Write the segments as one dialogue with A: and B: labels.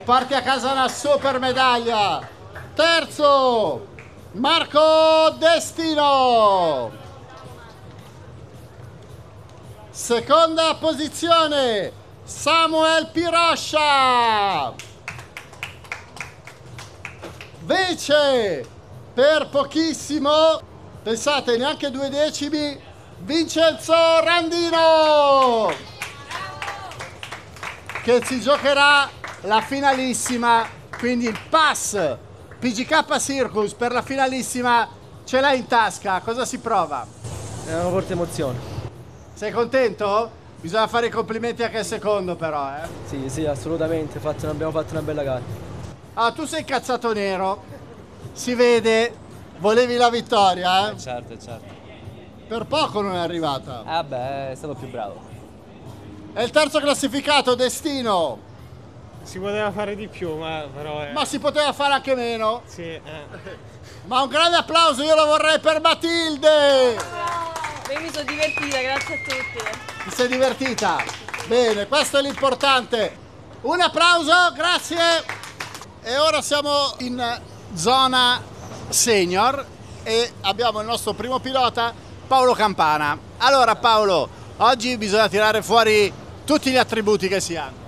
A: Porti a casa una super medaglia. Terzo, Marco Destino. Seconda posizione, Samuel Piroscia. Vice, per pochissimo, pensate neanche 2 decimi, Vincenzo Randino, che si giocherà la finalissima, quindi il pass PGK Circus per la finalissima ce l'hai in tasca. Cosa si prova?
B: È una forte emozione.
A: Sei contento? Bisogna fare i complimenti anche al secondo però,
B: Sì, assolutamente, abbiamo fatto una bella gara.
A: Ah, tu sei incazzato nero, si vede, volevi la vittoria,
B: Certo.
A: Per poco non è arrivata.
B: Vabbè, è stato più bravo.
A: È il terzo classificato, Destino.
C: Si poteva fare di più, però
A: Ma si poteva fare anche meno.
C: sì,
A: Ma un grande applauso io lo vorrei per Matilde.
D: Io mi sono divertita, grazie a tutti.
A: Ti sei divertita? Bene, questo è l'importante. Un applauso, grazie. E ora siamo in zona senior e abbiamo il nostro primo pilota, Paolo Campana. Allora Paolo, oggi bisogna tirare fuori tutti gli attributi che si hanno.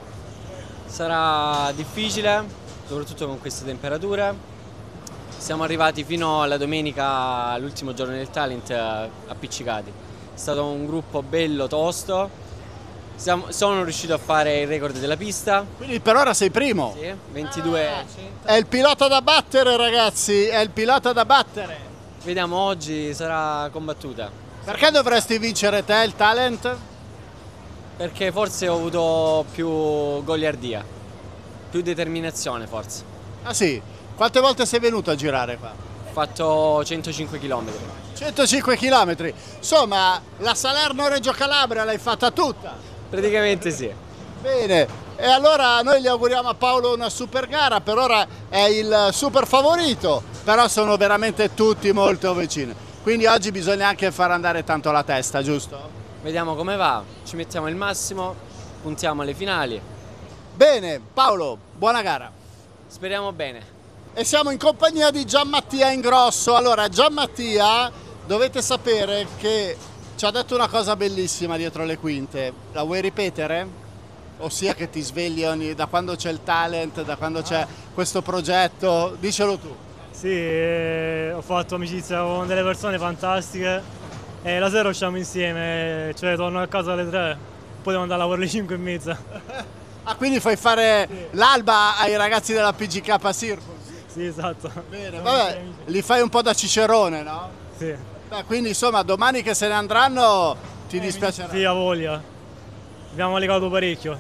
E: Sarà difficile, soprattutto con queste temperature. Siamo arrivati fino alla domenica, l'ultimo giorno del talent, appiccicati. È stato un gruppo bello, tosto. Sono riuscito a fare il record della pista.
A: Quindi per ora sei primo.
E: Sì, 22.
A: È il pilota da battere, ragazzi, è il pilota da battere.
E: Vediamo, oggi sarà combattuta.
A: Perché dovresti vincere te il talent?
E: Perché forse ho avuto più goliardia, più determinazione forse.
A: Ah sì? Quante volte sei venuto a girare qua?
E: Ho fatto 105 km.
A: 105 km. Insomma, la Salerno-Reggio Calabria l'hai fatta tutta.
E: Praticamente sì.
A: Bene, e allora noi gli auguriamo a Paolo una super gara, per ora è il super favorito, però sono veramente tutti molto vicini. Quindi oggi bisogna anche far andare tanto la testa, giusto?
E: Vediamo come va, ci mettiamo il massimo, puntiamo alle finali.
A: Bene, Paolo, buona gara.
E: Speriamo bene.
A: E siamo in compagnia di Gianmattia Ingrosso. Allora, Gianmattia, dovete sapere che ci ha detto una cosa bellissima dietro le quinte. La vuoi ripetere? Ossia che ti svegli da quando c'è il talent, da quando c'è questo progetto. Dicelo tu.
C: sì, ho fatto amicizia con delle persone fantastiche e la sera usciamo insieme, cioè torno a casa alle 3, poi devo andare a lavoro alle 5 e mezza.
A: Ah, quindi fai fare l'alba ai ragazzi della PGK Circus?
C: Sì, esatto.
A: Bene, vabbè, li fai un po' da cicerone, no?
C: Sì.
A: Beh, quindi insomma domani che se ne andranno ti dispiacerà.
C: Sì, ha voglia. Abbiamo legato parecchio.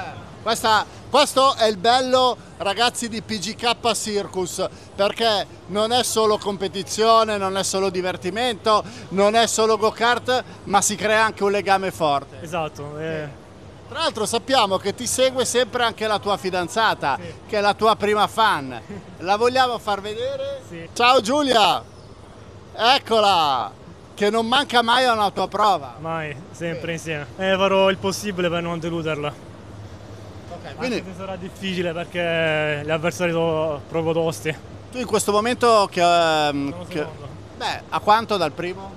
A: Questo è il bello, ragazzi, di PGK Circus, perché non è solo competizione, non è solo divertimento, non è solo go-kart, ma si crea anche un legame forte.
C: Esatto.
A: Tra l'altro sappiamo che ti segue sempre anche la tua fidanzata, che è la tua prima fan. La vogliamo far vedere?
C: Sì.
A: Ciao Giulia! Eccola! Che non manca mai a una tua prova.
C: Mai, sempre insieme. Farò il possibile per non deluderla.
A: Quindi
C: Anche se sarà difficile perché gli avversari sono proprio tosti.
A: tu in questo momento
C: Sono secondo.
A: beh, a quanto dal primo?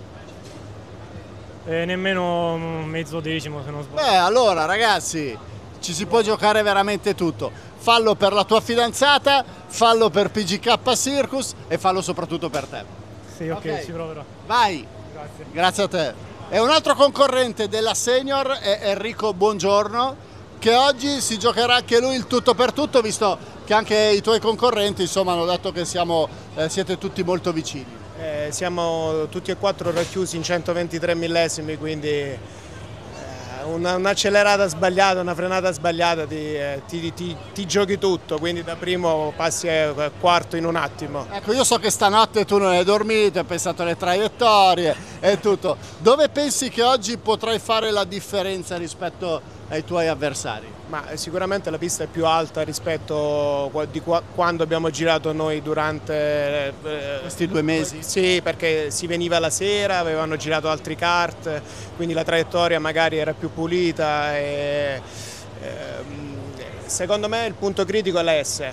C: Nemmeno mezzo decimo se non sbaglio.
A: Beh, allora ragazzi, ci si può giocare veramente tutto. Fallo per la tua fidanzata, fallo per PGK Circus e fallo soprattutto per te.
C: Sì, ok,
A: Ok.
C: ci proverò.
A: Vai!
C: Grazie.
A: Grazie a te. E un altro concorrente della Senior è Enrico Buongiorno, che oggi si giocherà anche lui il tutto per tutto, visto che anche i tuoi concorrenti insomma, hanno detto che siete tutti molto vicini.
F: Siamo tutti e quattro racchiusi in 123 millesimi, quindi un'accelerata sbagliata, una frenata sbagliata ti giochi tutto, quindi da primo passi a quarto in un attimo.
A: Ecco, io so che stanotte tu non hai dormito, hai pensato alle traiettorie e tutto. Dove pensi che oggi potrai fare la differenza rispetto ai tuoi avversari?
F: Ma sicuramente la pista è più alta rispetto a quando abbiamo girato noi durante
A: Questi 2 mesi?
F: Sì, perché si veniva la sera, avevano girato altri kart, quindi la traiettoria magari era più pulita secondo me il punto critico è la S.